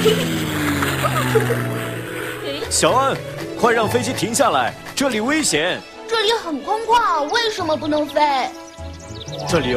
小安，快让飞机停下来，这里危险。 这里很空旷，为什么不能飞？ 这里